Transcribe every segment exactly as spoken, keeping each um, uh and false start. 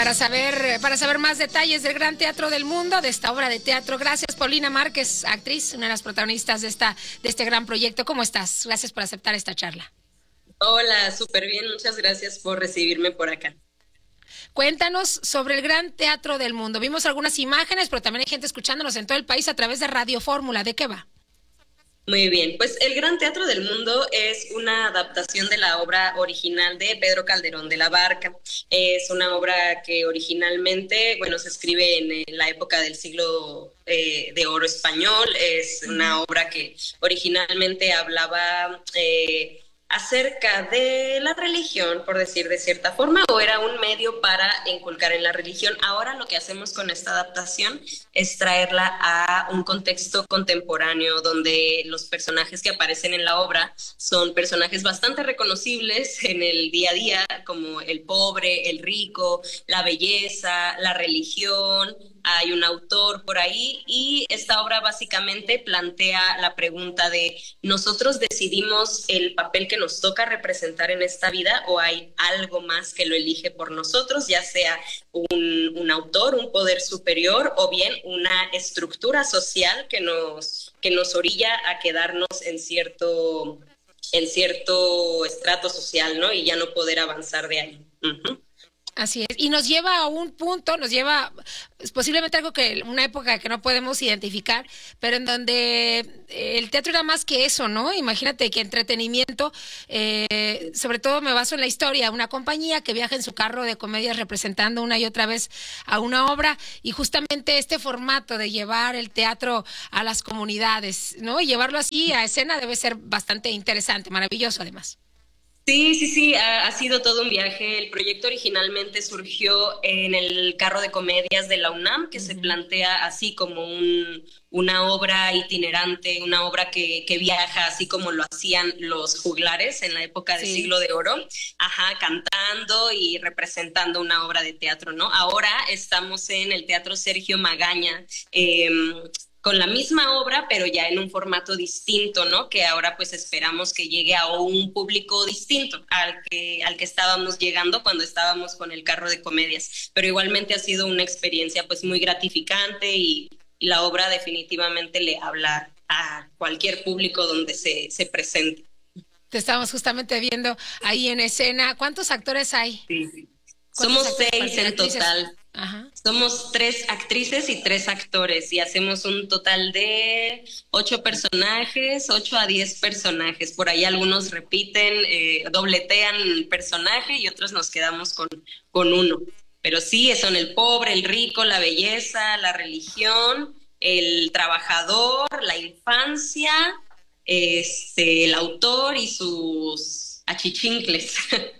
para saber, para saber más detalles del Gran Teatro del Mundo, de esta obra de teatro. Gracias, Paulina Márquez, actriz, una de las protagonistas de esta, de este gran proyecto. ¿Cómo estás? Gracias por aceptar esta charla. Hola, súper bien, muchas gracias por recibirme por acá. Cuéntanos sobre el Gran Teatro del Mundo. Vimos algunas imágenes, pero también hay gente escuchándonos en todo el país a través de Radio Fórmula. ¿De qué va? Muy bien, pues el Gran Teatro del Mundo es una adaptación de la obra original de Pedro Calderón de la Barca. Es una obra que originalmente, bueno, se escribe en, en la época del siglo eh, de oro español. Es una obra que originalmente hablaba eh, acerca de la religión, por decir de cierta forma, o era un medio para inculcar en la religión. Ahora lo que hacemos con esta adaptación es traerla a un contexto contemporáneo donde los personajes que aparecen en la obra son personajes bastante reconocibles en el día a día, como el pobre, el rico, la belleza, la religión. Hay un autor por ahí y esta obra básicamente plantea la pregunta de ¿nosotros decidimos el papel que nos toca representar en esta vida o hay algo más que lo elige por nosotros, ya sea un, un autor, un poder superior o bien una estructura social que nos, que nos orilla a quedarnos en cierto, en cierto estrato social, ¿no? Y ya no poder avanzar de ahí. Uh-huh. Así es, y nos lleva a un punto, nos lleva posiblemente algo que una época que no podemos identificar, pero en donde el teatro era más que eso, ¿no? Imagínate que entretenimiento, eh, sobre todo me baso en la historia, una compañía que viaja en su carro de comedias representando una y otra vez a una obra, y justamente este formato de llevar el teatro a las comunidades, ¿no? Y llevarlo así a escena debe ser bastante interesante, maravilloso además. Sí, sí, sí, ha, ha sido todo un viaje. El proyecto originalmente surgió en el carro de comedias de la UNAM, que uh-huh. se plantea así como un, una obra itinerante, una obra que, que viaja así como lo hacían los juglares en la época del sí. siglo de oro, ajá, cantando y representando una obra de teatro, ¿no? Ahora estamos en el Teatro Sergio Magaña, eh, con la misma obra, pero ya en un formato distinto, ¿no? Que ahora pues esperamos que llegue a un público distinto al que, al que estábamos llegando cuando estábamos con el carro de comedias. Pero igualmente ha sido una experiencia pues muy gratificante y, y la obra definitivamente le habla a cualquier público donde se, se presente. Te estamos justamente viendo ahí en escena. ¿Cuántos actores hay? Sí, sí. Somos seis en total. Ajá. Somos tres actrices y tres actores y hacemos un total de ocho personajes, ocho a diez personajes. Por ahí algunos repiten, eh, dobletean el personaje y otros nos quedamos con, con uno. Pero sí, son el pobre, el rico, la belleza, la religión, el trabajador, la infancia, este, el autor y sus achichincles.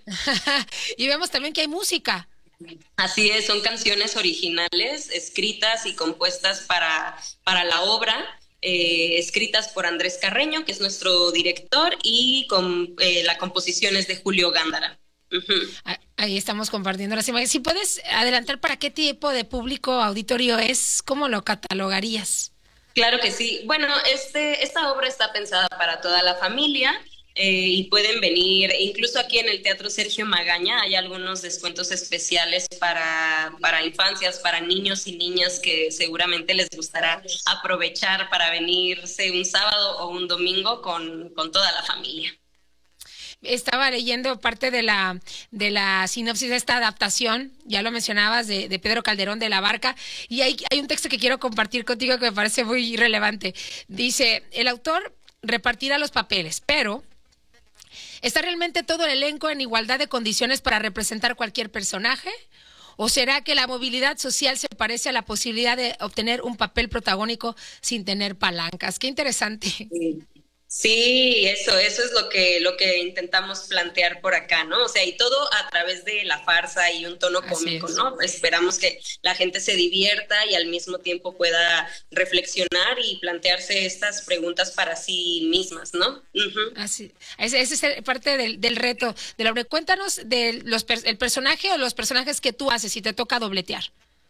Y vemos también que hay música. Así es, son canciones originales escritas y compuestas para, para la obra, eh, escritas por Andrés Carreño, que es nuestro director, y con, eh, la composición es de Julio Gándara. Uh-huh. Ahí estamos compartiendo las imágenes. Si puedes adelantar para qué tipo de público auditorio es, ¿cómo lo catalogarías? Claro que sí. Bueno, este, esta obra está pensada para toda la familia. Eh, y pueden venir, incluso aquí en el Teatro Sergio Magaña hay algunos descuentos especiales para, para infancias, para niños y niñas que seguramente les gustará aprovechar para venirse un sábado o un domingo con, con toda la familia. Estaba leyendo parte de la de la sinopsis de esta adaptación, ya lo mencionabas, de, de Pedro Calderón de la Barca, y hay, hay un texto que quiero compartir contigo que me parece muy relevante. Dice, el autor repartirá los papeles, pero ¿está realmente todo el elenco en igualdad de condiciones para representar cualquier personaje? ¿O será que la movilidad social se parece a la posibilidad de obtener un papel protagónico sin tener palancas? Qué interesante. Sí. Sí, eso, eso es lo que, lo que intentamos plantear por acá, ¿no? O sea, y todo a través de la farsa y un tono cómico, ¿no? Esperamos que la gente se divierta y al mismo tiempo pueda reflexionar y plantearse estas preguntas para sí mismas, ¿no? Uh-huh. Así, ese, ese es parte del, del reto de la obra. Cuéntanos del los, el personaje o los personajes que tú haces y te toca dobletear.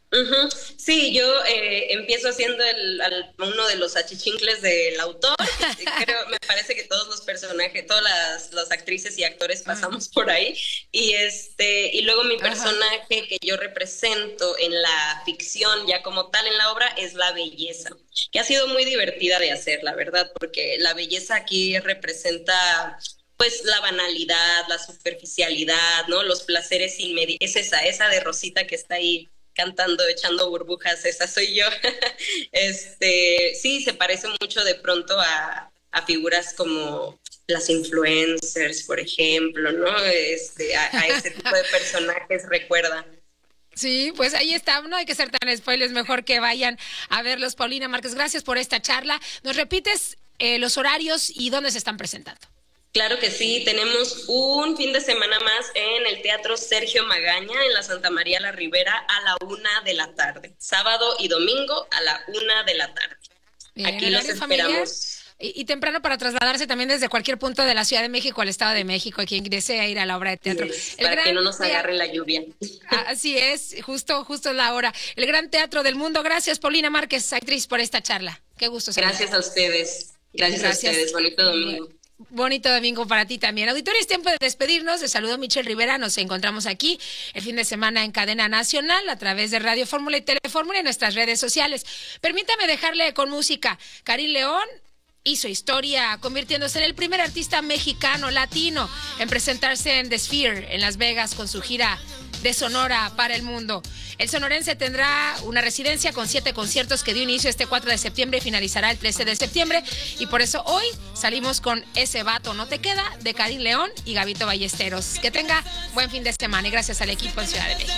Uh-huh. Sí, yo eh, empiezo haciendo el, al, uno de los achichincles del autor. Creo, me parece que todos los personajes, todas las, las actrices y actores pasamos por ahí. Y este, y luego mi personaje Ajá. que yo represento en la ficción, ya como tal en la obra, es la belleza, que ha sido muy divertida de hacer, la verdad, porque la belleza aquí representa pues la banalidad, la superficialidad, ¿no? Los placeres inmediatos. Es esa, esa de Rosita que está ahí cantando, echando burbujas, esa soy yo. este, sí, se parece mucho de pronto a, a figuras como las influencers, por ejemplo, ¿no? Este, a, a ese tipo de personajes recuerda. Sí, pues ahí está, no hay que ser tan spoilers, mejor que vayan a verlos. Paulina Márquez, gracias por esta charla. ¿Nos repites eh, los horarios y dónde se están presentando? Claro que sí, tenemos un fin de semana más en el Teatro Sergio Magaña, en la Santa María la Ribera, a la una de la tarde. Sábado y domingo a la una de la tarde. Bien, aquí los esperamos. Y, y temprano para trasladarse también desde cualquier punto de la Ciudad de México al Estado de México, quien desea ir a la obra de teatro. Yes, para que no nos agarre la lluvia. Así es, justo, justo es la hora. El Gran Teatro del Mundo. Gracias, Paulina Márquez, actriz, por esta charla. Qué gusto. Gracias a ustedes. Gracias, Gracias a ustedes. Bonito domingo. Bonito domingo para ti también. Auditorio, es tiempo de despedirnos. Les saludo Michelle Rivera. Nos encontramos aquí el fin de semana en cadena nacional a través de Radio Fórmula y Telefórmula y nuestras redes sociales. Permítame dejarle con música. Karim León hizo historia convirtiéndose en el primer artista mexicano latino en presentarse en The Sphere en Las Vegas con su gira de Sonora para el mundo. El sonorense tendrá una residencia con siete conciertos que dio inicio este cuatro de septiembre y finalizará el trece de septiembre, y por eso hoy salimos con Ese Vato No Te Queda de Karim León y Gabito Ballesteros. Que tenga buen fin de semana y gracias al equipo en Ciudad de México.